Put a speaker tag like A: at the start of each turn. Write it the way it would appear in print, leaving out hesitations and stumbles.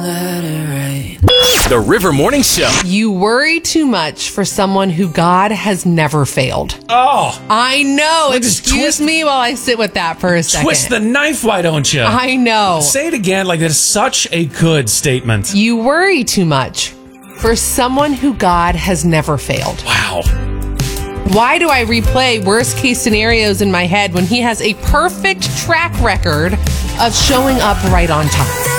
A: The River Morning Show.
B: You worry too much for someone who God has never failed.
C: Oh.
B: I know.
C: Well, just
B: Excuse me while I sit with that for a second.
C: Twist the knife, why don't you?
B: I know.
C: Say it again, like that's such a good statement.
B: You worry too much for someone who God has never failed.
C: Wow.
B: Why do I replay worst case scenarios in my head when he has a perfect track record of showing up right on time?